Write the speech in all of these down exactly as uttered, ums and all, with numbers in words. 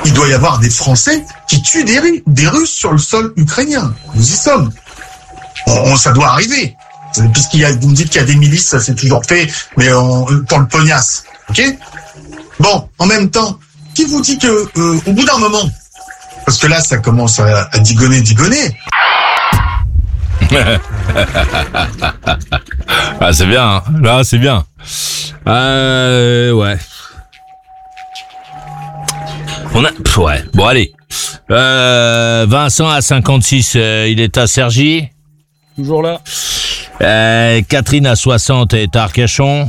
il doit y avoir des Français qui tuent des, Ru- des Russes sur le sol ukrainien. Nous y sommes. On, on, ça doit arriver. Puisqu'il y a, vous me dites qu'il y a des milices, ça s'est toujours fait, mais on, pour le pognasse. Ok ? Bon, en même temps, qui vous dit que euh, au bout d'un moment, parce que là, ça commence à, à digonner, digonner. Ah, c'est bien, hein. Là, c'est bien. Euh, ouais. On a, pff, ouais. Bon, allez. Euh, Vincent à cinquante-six, euh, il est à Cergy. Toujours là. Euh, Catherine à soixante est à Arcachon.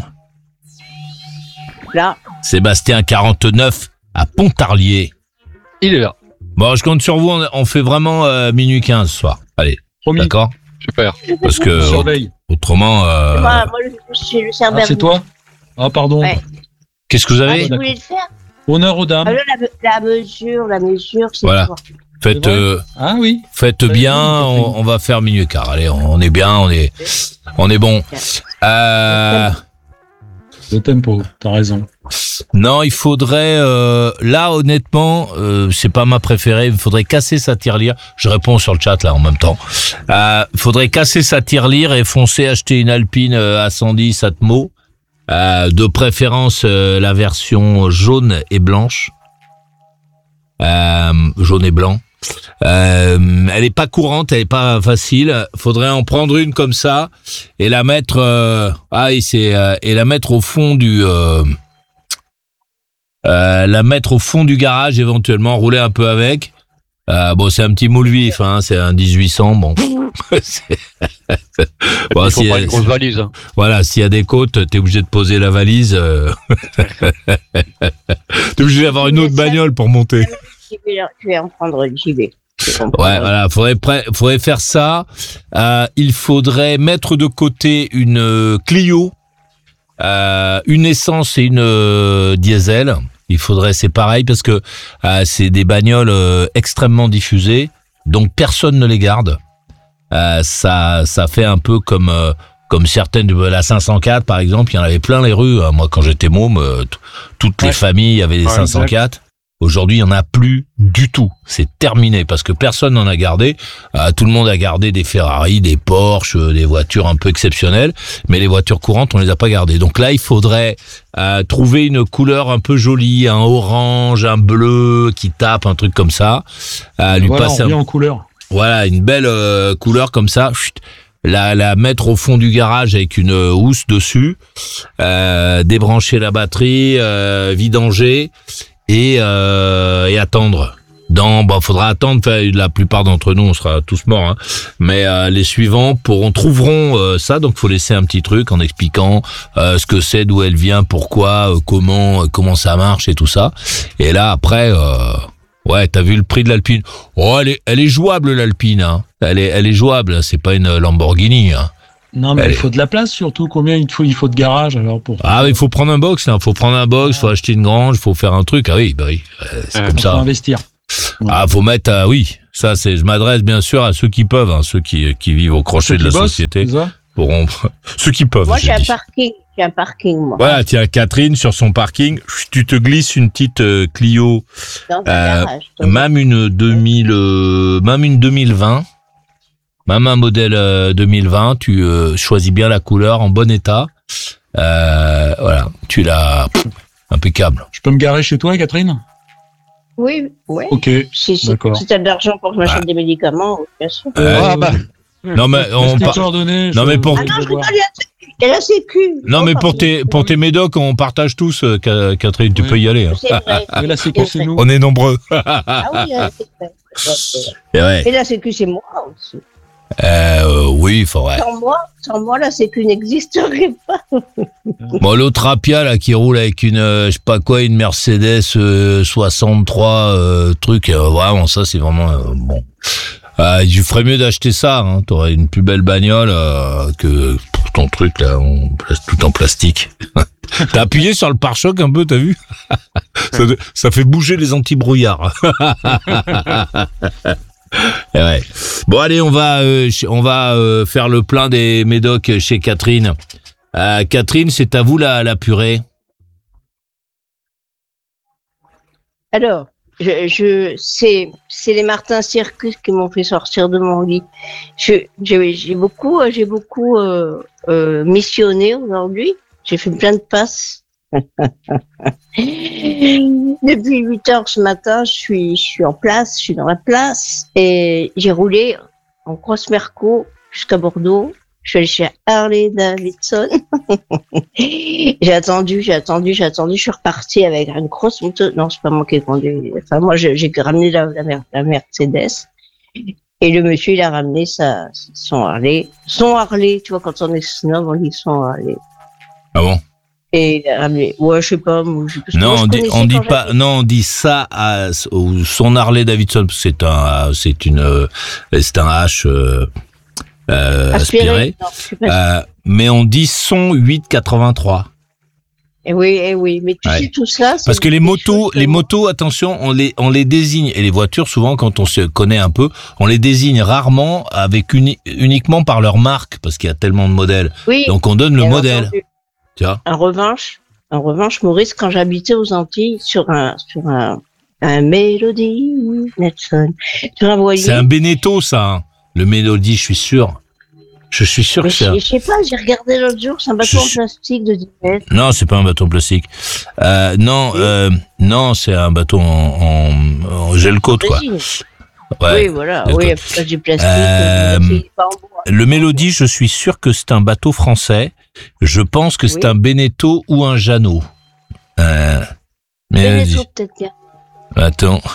Là. Sébastien quarante-neuf à Pontarlier. Il est là. Bon, je compte sur vous, on, on fait vraiment euh, minuit quinze ce soir. Allez. Promis. D'accord. Super. Parce que Surveille. autrement... Euh... Moi, moi, je suis le Ah, Cerbère. c'est toi? Ah, pardon. Ouais. Qu'est-ce que vous Ah, avez? vous voulez le faire? Honneur aux dames. Alors, la, la mesure, la mesure, c'est Voilà. quoi? Faites, euh, Ah oui. faites bien, on, on va faire minuit quart. Allez, on, on est bien, on est, on est bon. Euh, Le tempo, t'as raison. non, il faudrait, euh, là, honnêtement, euh, c'est pas ma préférée. Il faudrait casser sa tirelire. Je réponds sur le chat là en même temps. Euh, il faudrait casser sa tirelire et foncer acheter une Alpine euh, à cent dix Atmo. Euh, de préférence euh, la version jaune et blanche. Euh, jaune et blanc. Euh, elle est pas courante, elle est pas facile. Faudrait en prendre une comme ça et la mettre, euh, ah, et c'est euh, et la mettre au fond du, euh, euh, la mettre au fond du garage éventuellement, rouler un peu avec. Euh, bon, c'est un petit moule vif, hein, c'est un dix-huit cents, bon. C'est... bon, il faut si pas elle- une grosse valise. Hein. Voilà, s'il y a des côtes, t'es obligé de poser la valise. Euh... t'es obligé d'avoir une autre bagnole pour monter. Je vais, je vais en prendre une, j'y vais. Je vais en prendre Ouais, une. voilà, faudrait, pré- faudrait faire ça. Euh, il faudrait mettre de côté une euh, Clio, euh, une essence et une euh, diesel. Il faudrait, c'est pareil, parce que euh, c'est des bagnoles euh, extrêmement diffusées, donc personne ne les garde. Euh, ça, ça fait un peu comme euh, comme certaines de la cinq cent quatre, par exemple. Il y en avait plein les rues. Hein. Moi, quand j'étais môme, euh, t- toutes les Ouais. familles avaient des Ouais, cinq cent quatre. Aujourd'hui, il y en a plus du tout. C'est terminé parce que personne n'en a gardé. Euh, tout le monde a gardé des Ferrari, des Porsche, euh, des voitures un peu exceptionnelles, mais les voitures courantes, on les a pas gardées. Donc là, il faudrait euh, trouver une couleur un peu jolie, un orange, un bleu qui tape, un truc comme ça. Euh, lui Voilà, on passer un- revient en couleur. voilà, une belle euh, couleur comme ça. Chut, la, la mettre au fond du garage avec une euh, housse dessus, euh, débrancher la batterie, euh, vidanger et, euh, et attendre. Dans, bah, faudra attendre. Enfin, la plupart d'entre nous, on sera tous morts, hein. Mais euh, les suivants pourront trouveront euh, ça. Donc, faut laisser un petit truc en expliquant euh, ce que c'est, d'où elle vient, pourquoi, euh, comment, euh, comment ça marche et tout ça. Et là, après. Euh, Ouais, t'as vu le prix de l'Alpine. Oh, elle est, elle est jouable, l'Alpine, hein. Elle est, elle est jouable. C'est pas une Lamborghini, hein. Non, mais Allez. il faut de la place surtout. Combien il te faut, il faut de garage alors pour. Ah, mais il faut prendre un box, là. Faut prendre un box, faut acheter une grange, faut faire un truc. Ah oui, bah oui. Euh, C'est Euh, comme Faut ça. investir. Ah, faut mettre, ah oui. Ça, c'est, je m'adresse bien sûr à ceux qui peuvent, hein. Ceux qui, qui vivent au crochet Ceux de la qui bossent, société. c'est ça Pourront, ceux qui peuvent. Moi, j'ai j'ai un dit. parking. J'ai un parking, moi. Voilà, tiens, Catherine, sur son parking, tu te glisses une petite euh, Clio, Dans un euh, garage. même une deux mille, euh, même une deux mille vingt, même un modèle euh, deux mille vingt, tu euh, choisis bien la couleur en bon état. Euh, voilà, tu l'as impeccable. Je peux me garer chez toi, Catherine? Oui, oui. Ok. Si, si, D'accord. si t'as de l'argent pour que je m'achète des médicaments, bien sûr. Euh, Ah, bah, non mais on Laisse tes par- coordonnées, Non, je- mais pour- je Ah non, vais je voir. rigole, il y a la sécu. non mais Oh, pour pardon. tes pour tes médocs, on partage tous, euh, Ca- Catherine, tu Oui. peux y aller. Hein. C'est vrai. Mais la sécu, c'est nous. On est nombreux. Ah oui, hein, c'est vrai. Et ouais. Et la sécu, c'est moi aussi. Euh, oui, il faudrait. Sans moi, sans moi, la sécu n'existerait pas. Bon, l'autre rapia là qui roule avec une, euh, je sais pas quoi, une Mercedes euh, soixante-trois euh, truc, euh, vraiment ça c'est vraiment euh, bon. Euh, je ferais mieux d'acheter ça. Hein. T'aurais une plus belle bagnole euh, que ton truc là, on place tout en plastique. T'as appuyé sur le pare-choc un peu, t'as vu? ça, ça fait bouger les anti-brouillards. Et ouais. Bon allez, on va euh, ch- on va euh, faire le plein des médocs chez Catherine. Euh, Catherine, c'est à vous la, la purée. Alors, je, je c'est c'est les Martin Circus qui m'ont fait sortir de mon lit. Je j'ai, j'ai beaucoup j'ai beaucoup euh, euh, missionné aujourd'hui. J'ai fait plein de passes. Depuis huit heures ce matin, je suis je suis en place, je suis dans la place et j'ai roulé en cross Merco jusqu'à Bordeaux. Je suis allée chez Harley Davidson. j'ai attendu, j'ai attendu, j'ai attendu. Je suis repartie avec une grosse moto. Non, c'est pas moi qui ai conduit. Enfin, moi, j'ai, j'ai ramené la, la, la Mercedes. Et le monsieur, il a ramené sa, son Harley. Son Harley, tu vois, quand on est snob, on dit son Harley. Ah bon? Et il a ramené, ouais, je sais pas. Moi, je, non, moi, on dit, on dit pas, j'avais... non, on dit ça à, ou son Harley Davidson. C'est un, c'est une, c'est un H, euh, Euh, aspiré, aspiré. Non, euh, mais on dit son huit quatre-vingt-trois. Et oui, et oui, mais tu ouais. sais tout ça. Parce que les motos, les motos, attention, on les, on les désigne, et les voitures, souvent, quand on se connaît un peu, on les désigne rarement avec uni, uniquement par leur marque, parce qu'il y a tellement de modèles. Oui. Donc on donne le modèle. Tu vois. En revanche, en revanche, Maurice, quand j'habitais aux Antilles, sur un, sur un, un Melody Nelson, sur un voilier. C'est un Beneteau, ça, hein. Le Mélodie, je suis sûr. Je suis sûr mais que c'est. Je sais pas, j'ai regardé l'autre jour, c'est un bateau je... en plastique de dix mètres. Non, c'est pas un bateau en plastique. Euh, non, oui. euh, non, c'est un bateau en, en, en gel coat, quoi. Ouais, oui, voilà, oui, pas du plastique. Euh, pas en bois. Le Mélodie, je suis sûr que c'est un bateau français. Je pense que c'est oui. un Beneteau ou un Jeannot. Euh, Beneteau, peut-être bien. Attends.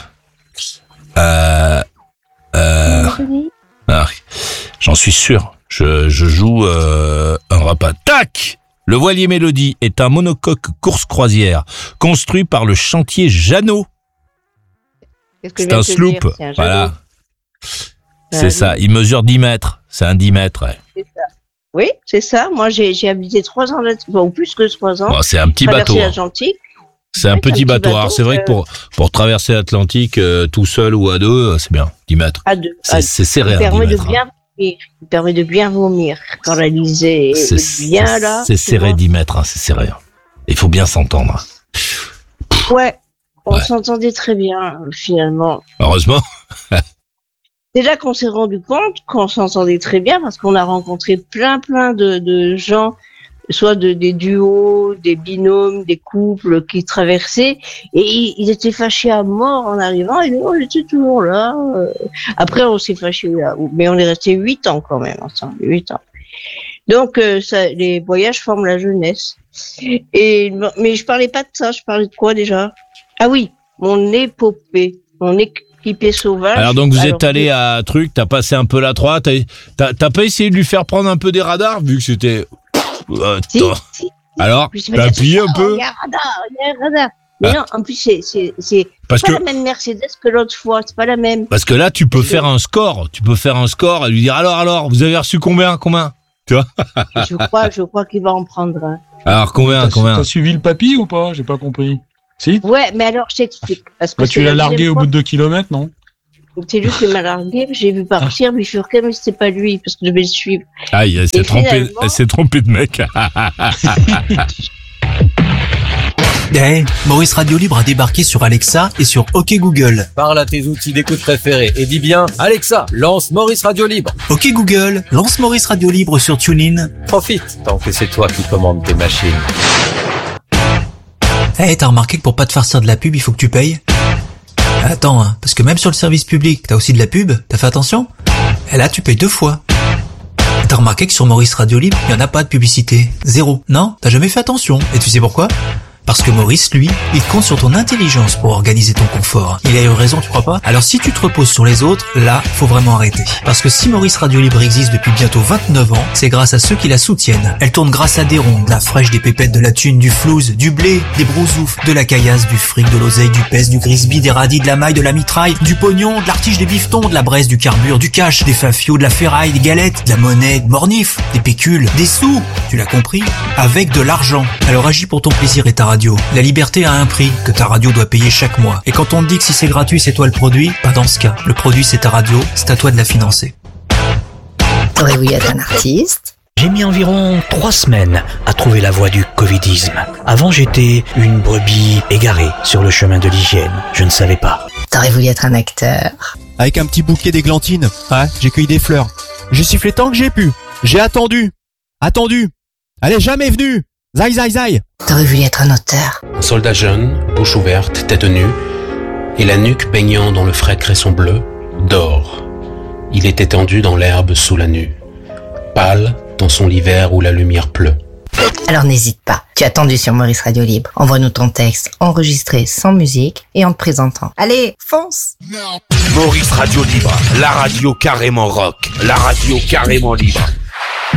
Euh. Euh, ah, j'en suis sûr. Je, je joue euh, un repas. Tac! Le voilier Mélodie est un monocoque course-croisière construit par le chantier Jeannot. C'est un sloop. C'est un voilà. C'est ah, ça. Oui. Il mesure dix mètres. C'est un dix mètres. Ouais. C'est ça. Oui, c'est ça. Moi, j'ai, j'ai habité trois ans là, ou plus que trois ans. Bon, c'est un petit bateau. l'Atlantique. C'est un ouais, petit, un bateau. petit bateau. Alors, c'est vrai euh... que pour, pour traverser l'Atlantique euh, tout seul ou à deux, c'est bien. dix mètres. À deux. C'est, à c'est serré à dix mètres. De bien vomir. Il permet de bien vomir. Quand la lisée est bien c'est, là. C'est serré dix mètres, hein, c'est serré. Il faut bien s'entendre. Ouais. On ouais. s'entendait très bien, finalement. Heureusement. C'est là qu'on s'est rendu compte qu'on s'entendait très bien parce qu'on a rencontré plein, plein de, de gens, soit de, des duos, des binômes, des couples qui traversaient et ils, ils étaient fâchés à mort en arrivant et nous, on était toujours là. Après, on s'est fâchés là, mais on est resté huit ans quand même ensemble, huit ans. Donc, euh, ça, les voyages forment la jeunesse. Et, mais je parlais pas de ça, je parlais de quoi déjà? Ah oui, mon épopée, mon équipée sauvage. Alors donc vous Alors, êtes allé à truc, t'as passé un peu la trois, t'as, t'as, t'as pas essayé de lui faire prendre un peu des radars vu que c'était... Euh, si, si, alors, t'as appuyé un peu? Il y a un radar, il y a un radar. Mais ah. non, en plus, c'est, c'est, c'est Parce pas que... la même Mercedes que l'autre fois, c'est pas la même. Parce que là, tu peux faire un score, tu peux faire un score et lui dire, alors, alors, vous avez reçu combien, combien? Tu vois? je crois, je crois qu'il va en prendre un. Alors, combien, t'as, combien? T'as suivi le papy ou pas? J'ai pas compris. Si? Ouais, mais alors, je t'explique. Parce que bah, tu l'as largué au bout de deux kilomètres, non? C'est lui qui m'a largué, j'ai vu partir, mais je suis mais c'était pas lui, parce que je devais le suivre. Aïe, elle s'est trompée, finalement... elle s'est trompée de mec. Hey, Maurice Radio Libre a débarqué sur Alexa et sur OK Google. Parle à tes outils d'écoute préférés et dis bien, Alexa, lance Maurice Radio Libre. OK Google, lance Maurice Radio Libre sur TuneIn. Profite, tant que c'est toi qui commandes tes machines. Hey, t'as remarqué que pour pas te farcir de la pub, il faut que tu payes? Attends, hein, parce que même sur le service public, t'as aussi de la pub, t'as fait attention? Et là, tu payes deux fois. T'as remarqué que sur Maurice Radio Libre, il y en a pas de publicité. Zéro. Non, t'as jamais fait attention. Et tu sais pourquoi? Parce que Maurice, lui, il compte sur ton intelligence pour organiser ton confort. Il a eu raison, tu crois pas? Alors si tu te reposes sur les autres, là, faut vraiment arrêter. Parce que si Maurice Radio Libre existe depuis bientôt vingt-neuf ans, c'est grâce à ceux qui la soutiennent. Elle tourne grâce à des ronds, de la fraîche, des pépettes, de la thune, du flouze, du blé, des brousoufs, de la caillasse, du fric, de l'oseille, du pèse, du grisby, des radis, de la maille, de la mitraille, du pognon, de l'artige, des bifetons, de la braise, du carbure, du cash, des fafios, de la ferraille, des galettes, de la monnaie, de mornif, des pécules, des sous, tu l'as compris? Avec de l'argent. Alors agis pour ton plaisir et ta radio. La liberté a un prix que ta radio doit payer chaque mois. Et quand on te dit que si c'est gratuit, c'est toi le produit, pas dans ce cas. Le produit, c'est ta radio, c'est à toi de la financer. T'aurais voulu être un artiste? J'ai mis environ trois semaines à trouver la voie du covidisme. Avant, j'étais une brebis égarée sur le chemin de l'hygiène. Je ne savais pas. T'aurais voulu être un acteur. Avec un petit bouquet d'églantines, ouais, j'ai cueilli des fleurs. J'ai sifflé tant que j'ai pu. J'ai attendu. Attendu. Elle est jamais venue. Zai, zai, zai. T'aurais voulu être un auteur. Un soldat jeune, bouche ouverte, tête nue, et la nuque baignant dans le frais cresson bleu, dort. Il est étendu dans l'herbe sous la nue, pâle dans son lit vert où la lumière pleut. Alors n'hésite pas, tu as tendu sur Maurice Radio Libre. Envoie-nous ton texte enregistré sans musique et en te présentant. Allez, fonce! Maurice Radio Libre, la radio carrément rock, la radio carrément libre.